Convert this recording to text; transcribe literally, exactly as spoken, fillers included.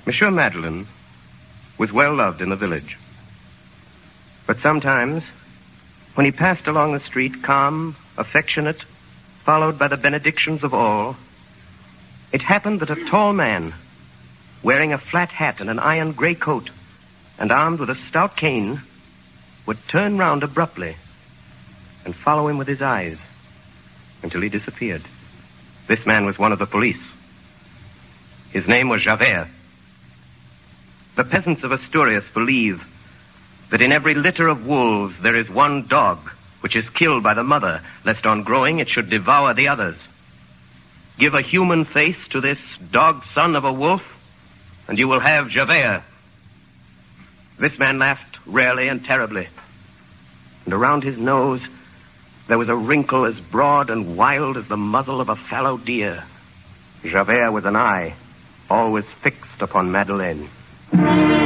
Monsieur Madeleine was well loved in the village. But sometimes, when he passed along the street, calm, affectionate, followed by the benedictions of all, it happened that a tall man, wearing a flat hat and an iron gray coat, and armed with a stout cane, would turn round abruptly and follow him with his eyes until he disappeared. This man was one of the police. His name was Javert. The peasants of Asturias believe that in every litter of wolves there is one dog which is killed by the mother, lest on growing it should devour the others. Give a human face to this dog son of a wolf, and you will have Javert. This man laughed rarely and terribly, and around his nose there was a wrinkle as broad and wild as the muzzle of a fallow deer. Javert was an eye, always fixed upon Madeleine.